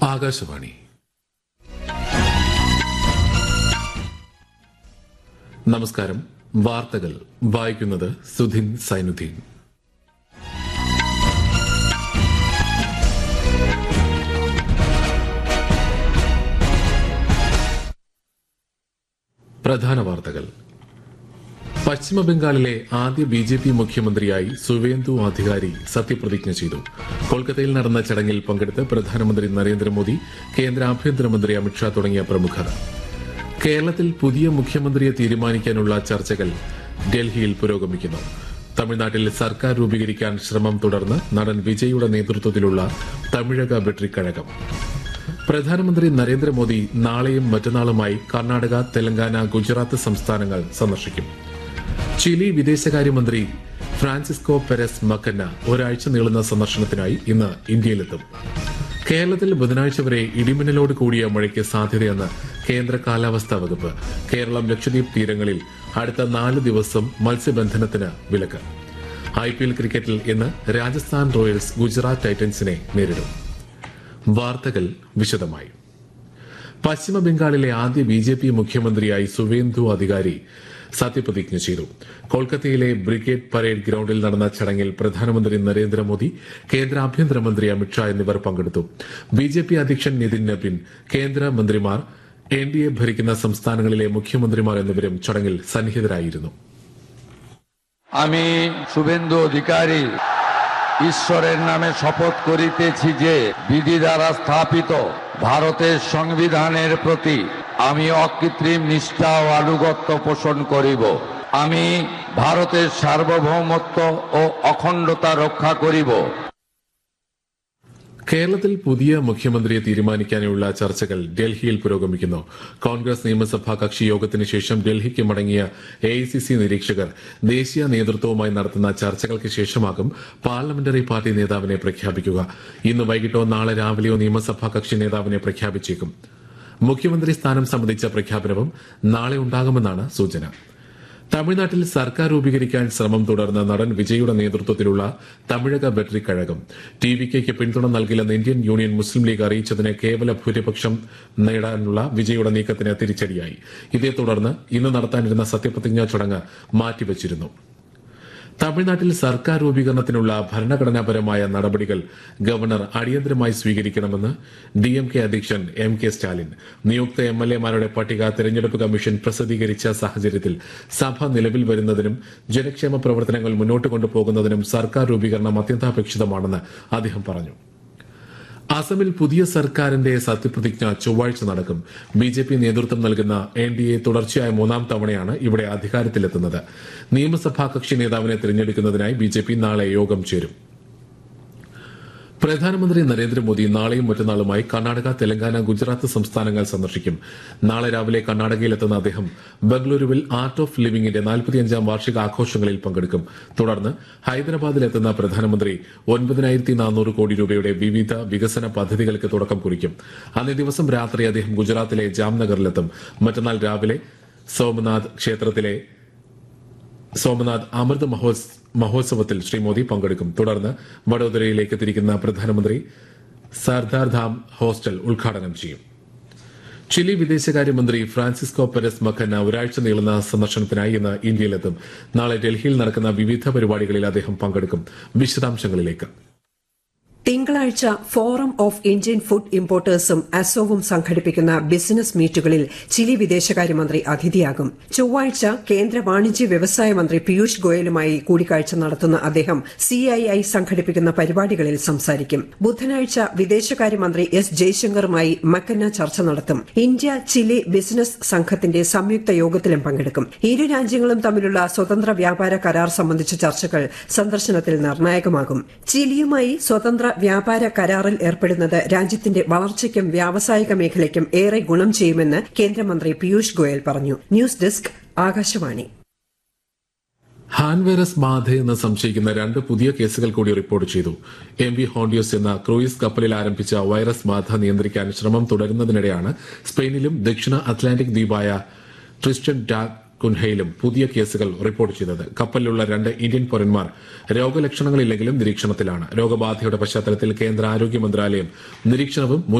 ആകാശവാണി. നമസ്കാരം. വാർത്തകൾ വായിക്കുന്നത് സുധിൻ സൈനുദ്ദീൻ. പ്രധാന വാർത്തകൾ. പശ്ചിമബംഗാളിലെ ആദ്യ ബിജെപി മുഖ്യമന്ത്രിയായി സുവേന്ദു അധികാരി സത്യപ്രതിജ്ഞ ചെയ്തു. കൊൽക്കത്തയിൽ നടന്ന ചടങ്ങിൽ പങ്കെടുത്ത് പ്രധാനമന്ത്രി നരേന്ദ്രമോദി, കേന്ദ്ര ആഭ്യന്തരമന്ത്രി അമിത്ഷാ തുടങ്ങിയ പ്രമുഖർ. കേരളത്തിൽ പുതിയ മുഖ്യമന്ത്രിയെ തീരുമാനിക്കാനുള്ള ചർച്ചകൾ ഡൽഹിയിൽ പുരോഗമിക്കുന്നു. തമിഴ്നാട്ടിൽ സർക്കാർ രൂപീകരിക്കാൻ ശ്രമം തുടർന്ന് നടൻ വിജയുടെ നേതൃത്വത്തിലുള്ള തമിഴക വെട്രിക്കഴകം. പ്രധാനമന്ത്രി നരേന്ദ്രമോദി നാളെയും മറ്റന്നാളുമായി കർണാടക, തെലങ്കാന, ഗുജറാത്ത് സംസ്ഥാനങ്ങൾ സന്ദർശിക്കും. ചിലി വിദേശകാര്യമന്ത്രി ഫ്രാൻസിസ്കോ പെരസ് മക്കന്ന ഒരാഴ്ച നീളുന്ന സന്ദർശനത്തിനായി ഇന്ന് ഇന്ത്യയിലെത്തും. കേരളത്തിൽ ബുധനാഴ്ച വരെ ഇടിമിന്നലോട് കൂടിയ മഴയ്ക്ക് സാധ്യതയെന്ന് കേന്ദ്ര കാലാവസ്ഥാ വകുപ്പ്. കേരളം, ലക്ഷദ്വീപ് തീരങ്ങളിൽ അടുത്ത 4 ദിവസം മത്സ്യബന്ധനത്തിന് വിലക്ക്. IPL ക്രിക്കറ്റിൽ ഇന്ന് രാജസ്ഥാൻ റോയൽസ് ഗുജറാത്ത് ടൈറ്റൻസിനെ നേരിടും. വാർത്തകൾ വിശദമായി. പശ്ചിമബംഗാളിലെ ആദ്യ ബിജെപി മുഖ്യമന്ത്രിയായി സുവേന്ദു അധികാരി സത്യപ്രതിജ്ഞ ചെയ്തു. കൊൽക്കത്തയിലെ ബ്രിഗേഡ് പരേഡ് ഗ്രൌണ്ടിൽ നടന്ന ചടങ്ങിൽ പ്രധാനമന്ത്രി നരേന്ദ്രമോദി, കേന്ദ്ര ആഭ്യന്തരമന്ത്രി അമിത്ഷാ എന്നിവർ പങ്കെടുത്തു. ബിജെപി അധ്യക്ഷൻ നിതിൻ നബിൻ, കേന്ദ്രമന്ത്രിമാർ, NDA ഭരിക്കുന്ന സംസ്ഥാനങ്ങളിലെ മുഖ്യമന്ത്രിമാർ എന്നിവരും ചടങ്ങിൽ സന്നിഹിതരായിരുന്നു. আমি শুভেন্দু অধিকারী ঈশ্বরের নামে শপথ করিতেছি যে বিধি দ্বারা স্থাপিত ভারতের সংবিধানের প্রতি আমি অকৃত্রিম নিষ্ঠা ও আনুগত্য পোষণ করিব। আমি ভারতের সার্বভৌমত্ব ও অখণ্ডতা রক্ষা করিব। കേരളത്തിൽ പുതിയ മുഖ്യമന്ത്രിയെ തീരുമാനിക്കാനുള്ള ചർച്ചകൾ ഡൽഹിയിൽ പുരോഗമിക്കുന്നു. കോൺഗ്രസ് നിയമസഭാ കക്ഷി യോഗത്തിന് ശേഷം ഡൽഹിക്ക് മടങ്ങിയ AICC നിരീക്ഷകർ ദേശീയ നേതൃത്വവുമായി നടത്തുന്ന ചർച്ചകൾക്ക് ശേഷമാകും പാർലമെന്ററി പാർട്ടി നേതാവിനെ പ്രഖ്യാപിക്കുക. ഇന്ന് വൈകിട്ടോ നാളെ രാവിലെയോ നിയമസഭാ കക്ഷി നേതാവിനെ പ്രഖ്യാപിച്ചേക്കും. മുഖ്യമന്ത്രി സ്ഥാനം സംബന്ധിച്ച പ്രഖ്യാപനവും നാളെ ഉണ്ടാകുമെന്നാണ് സൂചന. തമിഴ്നാട്ടിൽ സർക്കാർ രൂപീകരിക്കാൻ ശ്രമം തുടർന്ന് നടൻ വിജയുടെ നേതൃത്വത്തിലുള്ള തമിഴക വെട്രിക്കഴകം TVKയ്ക്ക് പിന്തുണ നൽകില്ലെന്ന് ഇന്ത്യൻ യൂണിയൻ മുസ്ലിം ലീഗ് അറിയിച്ചതിന് കേവല ഭൂരിപക്ഷം നേടാനുള്ള വിജയുടെ നീക്കത്തിന് തിരിച്ചടിയായി. ഇതേ തുടർന്ന് ഇന്ന് നടത്താനിരുന്ന സത്യപ്രതിജ്ഞാ ചടങ്ങ് മാറ്റിവച്ചിരുന്നു. തമിഴ്നാട്ടിൽ സർക്കാർ രൂപീകരണത്തിനുള്ള ഭരണഘടനാപരമായ നടപടികൾ ഗവർണർ അടിയന്തരമായി സ്വീകരിക്കണമെന്ന് DMK അധ്യക്ഷൻ MK സ്റ്റാലിൻ. നിയുക്ത MLA മാരുടെ പട്ടിക തെരഞ്ഞെടുപ്പ് കമ്മീഷൻ പ്രസിദ്ധീകരിച്ച സാഹചര്യത്തിൽ സഭ നിലവിൽ വരുന്നതിനും ജനക്ഷേമ പ്രവർത്തനങ്ങൾ മുന്നോട്ട് കൊണ്ടുപോകുന്നതിനും സർക്കാർ രൂപീകരണം അത്യന്താപേക്ഷിതമാണെന്ന് അദ്ദേഹം പറഞ്ഞു. അസമിൽ പുതിയ സർക്കാരിന്റെ സത്യപ്രതിജ്ഞ ചൊവ്വാഴ്ച നടക്കും. BJP നേതൃത്വം നൽകുന്ന NDA തുടർച്ചയായ 3ാം തവണയാണ് ഇവിടെ അധികാരത്തിലെത്തുന്നത്. നിയമസഭാ കക്ഷി നേതാവിനെ തിരഞ്ഞെടുക്കുന്നതിനായി BJP നാളെ യോഗം ചേരും. പ്രധാനമന്ത്രി നരേന്ദ്രമോദി നാളെയും മറ്റന്നാളുമായി കർണാടക, തെലങ്കാന, ഗുജറാത്ത് സംസ്ഥാനങ്ങൾ സന്ദർശിക്കും. നാളെ രാവിലെ കർണാടകയിലെത്തുന്ന അദ്ദേഹം ബംഗളൂരുവിൽ ആർട്ട് ഓഫ് ലിവിംഗിന്റെ 45ാം വാർഷിക ആഘോഷങ്ങളിൽ പങ്കെടുക്കും. തുടർന്ന് ഹൈദരാബാദിലെത്തുന്ന പ്രധാനമന്ത്രി 9,400 കോടി രൂപയുടെ വിവിധ വികസന പദ്ധതികൾക്ക് തുടക്കം കുറിക്കും. അന്നേ ദിവസം രാത്രി അദ്ദേഹം ഗുജറാത്തിലെ ജാംനഗറിലെത്തും. മറ്റന്നാൾ രാവിലെ സോമനാഥ് ക്ഷേത്രത്തിലെ സോമനാഥ് അമൃത് മഹോത്സവത്തിൽ ശ്രീ മോദി പങ്കെടുക്കും. തുടർന്ന് വഡോദരയിലേക്ക് തിരിക്കുന്ന പ്രധാനമന്ത്രി സർദാർ ധാം ഹോസ്റ്റൽ ഉദ്ഘാടനം ചെയ്യും. ചിലി വിദേശകാര്യമന്ത്രി ഫ്രാൻസിസ്കോ പെരസ് മക്കന്ന ഒരാഴ്ച നീളുന്ന സന്ദർശനത്തിനായി ഇന്ന് ഇന്ത്യയിലെത്തും. നാളെ ഡൽഹിയിൽ നടക്കുന്ന വിവിധ പരിപാടികളിൽ അദ്ദേഹം പങ്കെടുക്കും. വിശദാംശങ്ങളിലേക്ക്. തിങ്കളാഴ്ച ഫോറം ഓഫ് ഇന്ത്യൻ ഫുഡ് ഇമ്പോർട്ടേഴ്സും അസോവും സംഘടിപ്പിക്കുന്ന ബിസിനസ് മീറ്റുകളിൽ ചിലി വിദേശകാര്യമന്ത്രി അതിഥിയാകും. ചൊവ്വാഴ്ച കേന്ദ്ര വാണിജ്യ വ്യവസായ മന്ത്രി പീയൂഷ് ഗോയലുമായി കൂടിക്കാഴ്ച നടത്തുന്ന അദ്ദേഹം CII സംഘടിപ്പിക്കുന്ന പരിപാടികളിൽ സംസാരിക്കും. ബുധനാഴ്ച വിദേശകാര്യമന്ത്രി S ജയശങ്കറുമായി മക്കന്ന ചർച്ച നടത്തും. ഇന്ത്യ ചിലി ബിസിനസ് സംഘത്തിന്റെ സംയുക്ത യോഗത്തിലും പങ്കെടുക്കും. ഇരു രാജ്യങ്ങളും തമ്മിലുള്ള സ്വതന്ത്ര വ്യാപാര കരാർ സംബന്ധിച്ച ചർച്ചകൾ സന്ദർശനത്തിൽ നിർണായകമാകും. ചിലിയുമായി സ്വതന്ത്ര വ്യാപാര കരാറിൽ ഏർപ്പെടുന്നത് രാജ്യത്തിന്റെ വളർച്ചയ്ക്കും വ്യാവസായിക മേഖലയ്ക്കും ഏറെ ഗുണം ചെയ്യുമെന്ന് കേന്ദ്രമന്ത്രി പീയൂഷ് ഗോയൽ പറഞ്ഞു. News desk, Akashvani. Han virus ബാധയെന്ന് സംശയിക്കുന്ന 2 പുതിയ കേസുകൾ കൂടി റിപ്പോർട്ട് ചെയ്തു. MV ഹോണ്ടിയോസ് എന്ന ക്രൂയിസ് കപ്പലിൽ ആരംഭിച്ച വൈറസ് ബാധ നിയന്ത്രിക്കാൻ ശ്രമം തുടരുന്നതിനിടെയാണ് സ്പെയിനിലും ദക്ഷിണ അറ്റ്ലാന്റിക് ദ്വീപായ ട്രിസ്റ്റൻ ഡാ കുൻഹയിലും പുതിയ കേസുകൾ റിപ്പോർട്ട് ചെയ്തത്. കപ്പലിലുള്ള 2 ഇന്ത്യൻ പൌരന്മാർ രോഗലക്ഷണങ്ങളില്ലെങ്കിലും നിരീക്ഷണത്തിലാണ്. രോഗബാധയുടെ പശ്ചാത്തലത്തിൽ കേന്ദ്ര ആരോഗ്യ മന്ത്രാലയം നിരീക്ഷണവും